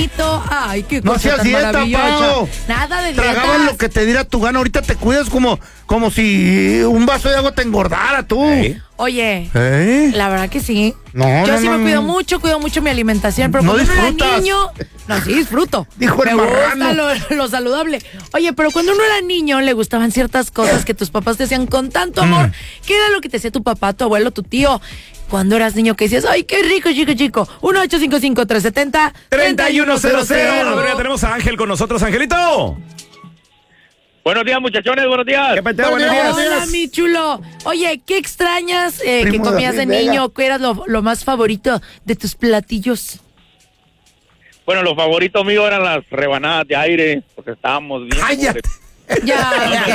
bonito. Ay, qué No cosa hacías tan dieta, maravillosa. Pao. Nada de Tragabas dietas. lo que te diera tu gana. Ahorita te cuidas como si un vaso de agua te engordara tú. Oye, la verdad que sí. No, Yo no, sí no, me cuido no. mucho mi alimentación, pero No cuando uno era disfrutas. niño, no, sí disfruto. Dijo el me gusta marrano. lo saludable. Oye, pero cuando uno era niño le gustaban ciertas cosas que tus papás te hacían con tanto amor. ¿Qué era lo que te hacía tu papá, tu abuelo, tu tío? Cuando eras niño que decías, ay, qué rico, chico. 1-855-370-3100. A ver, ya tenemos a Ángel con nosotros. Angelito. Buenos días, muchachones, buenos días. ¿Qué peteo? Buenos días. Hola, mi chulo. Oye, ¿qué extrañas que Primo comías de David niño? ¿Qué era lo más favorito de tus platillos? Bueno, los favoritos míos eran las rebanadas de aire, porque estábamos bien. Cállate. Ya,